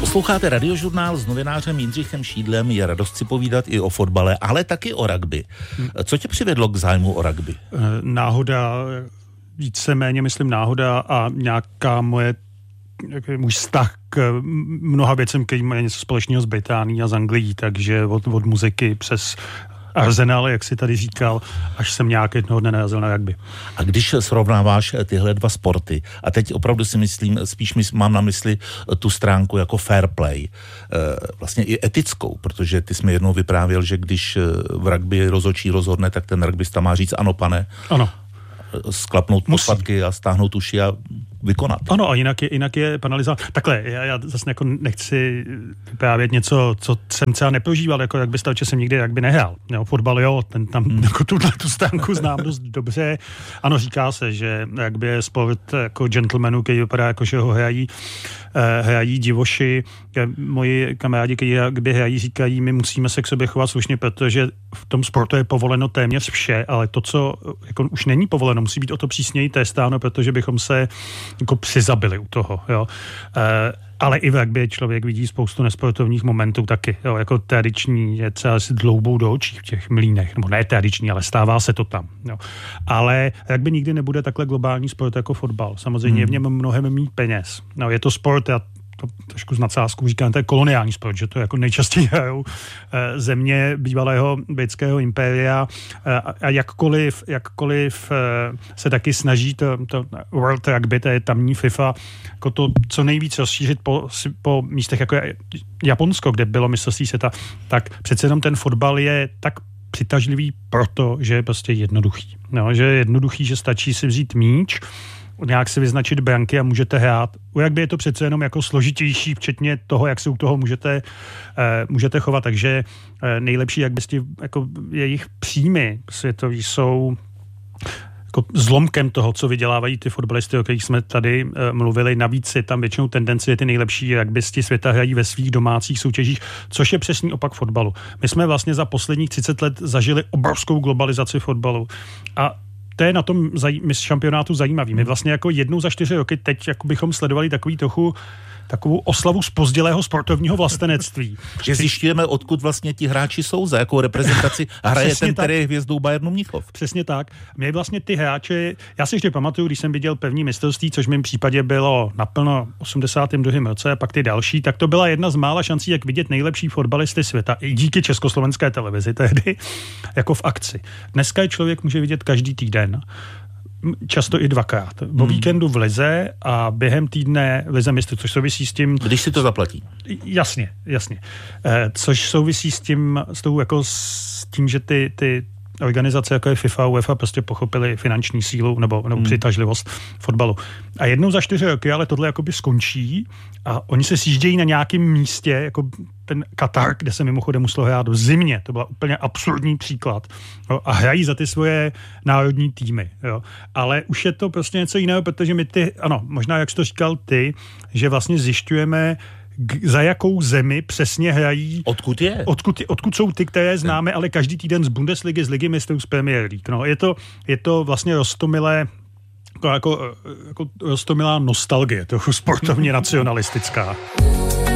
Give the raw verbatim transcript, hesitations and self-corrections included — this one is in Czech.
Posloucháte Radiožurnál s novinářem Jindřichem Šídlem. Je radost si povídat i o fotbale, ale taky o rugby. Co tě přivedlo k zájmu o rugby? Náhoda, víceméně myslím náhoda a nějaká moje můj vztah k mnoha věcem, který mají něco společného s Británií a z Anglií, takže od, od muziky přes Arsenal, jak si tady říkal, až jsem nějak jednoho dne narazil na rugby. A když srovnáváš tyhle dva sporty, a teď opravdu si myslím, spíš mám na mysli tu stránku jako fair play, vlastně i etickou, protože ty jsi mi jednou vyprávěl, že když v rugby rozhodčí rozhodne, tak ten rugbysta má říct ano, pane. Ano. Sklapnout posledky a stáhnout uši a vykonat. Ano, a jinak je, jinak je penalizovat. Takhle, já, já zase jako nechci vyprávět něco, co jsem třeba neprožíval, jako jak by stalo, že jsem nikdy jak by nehrál. Jo, fotbal, jo, ten tam hmm. jako tuhle tu stránku znám dost dobře. Ano, říká se, že jakby je sport jako gentlemanů, který vypadá jako, že ho hrají, eh, hrají divoši. Moji kamarádi, kteří jakby hrají, říkají, my musíme se k sobě chovat slušně, protože v tom sportu je povoleno téměř vše, ale to, co jako už není povoleno, musí být o to přísněji testáno, protože bychom se jako přizabili u toho, jo. E, ale i v rugby člověk vidí spoustu nesportovních momentů taky, jo, jako tradiční je třeba si dloubou do očí v těch mlýnech, nebo ne tradiční, ale stává se to tam, jo. Ale rugby nikdy nebude takhle globální sport jako fotbal. Samozřejmě hmm. v něm mnohem mít peněz. No, je to sport, já to trošku z nadsázkou říkám, to je koloniální sport, že to jako nejčastěji hrajou e, země bývalého britského impéria e, a jakkoliv, jakkoliv e, se taky snaží to, to World Rugby, to je tamní FIFA, jako to co nejvíc rozšířit po, po místech jako Japonsko, kde bylo mistrovství světa, tak přece jenom ten fotbal je tak přitažlivý proto, že je prostě jednoduchý. No, že je jednoduchý, že stačí si vzít míč, nějak si vyznačit branky a můžete hrát. U rugby je to přece jenom jako složitější, včetně toho, jak se u toho můžete, eh, můžete chovat. Takže eh, nejlepší rugbysti, jako jejich příjmy světový jsou jako zlomkem toho, co vydělávají ty fotbalisty, o kterých jsme tady eh, mluvili. Navíc je tam většinou tendence, že ty nejlepší rugbysti světa hrají ve svých domácích soutěžích, což je přesný opak fotbalu. My jsme vlastně za posledních třicet let zažili obrovskou globalizaci fotbalu a to je na tom zaj- šampionátu zajímavý. My vlastně jako jednou za čtyři roky teď jako bychom sledovali takový trochu takovou oslavu zpozdilého sportovního vlastenectví. Že zjišťujeme, odkud vlastně ti hráči jsou, za jakou reprezentaci hraje přesně ten, který je hvězdou Bayernu Mnichov. Přesně tak. Mě vlastně ty hráči, já si ještě pamatuju, když jsem viděl první mistrovství, což v mém případě bylo naplno v osmdesátém druhém roce a pak ty další, tak to byla jedna z mála šancí, jak vidět nejlepší fotbalisty světa, i díky československé televizi tehdy, jako v akci. Dneska je člověk může vidět každý týden, často i dvakrát. O hmm. víkendu v lize a během týdne v lize mistrů, což souvisí s tím... Když si to zaplatí. Jasně, jasně. Eh, což souvisí s tím, s, tou, jako s tím, že ty, ty organizace, jako je FIFA a UEFA, prostě pochopili finanční sílu nebo, nebo hmm. přitažlivost fotbalu. A jednou za čtyři roky, ale tohle jakoby skončí a oni se sjíždějí na nějakém místě, jako ten Katar, kde se mimochodem muselo hrát v zimě. To byl úplně absurdní příklad. Jo, a hrají za ty svoje národní týmy. Jo. Ale už je to prostě něco jiného, protože my ty, ano, možná jak jsi to říkal ty, že vlastně zjišťujeme, za jakou zemi přesně hrají. Odkud je? Odkud, odkud jsou ty, které známe, ale každý týden z Bundesligy, z Ligy mistrů, z Premier League. No, je to, je to vlastně roztomilé, jako, jako, jako roztomilá nostalgie, trochu sportovně nacionalistická.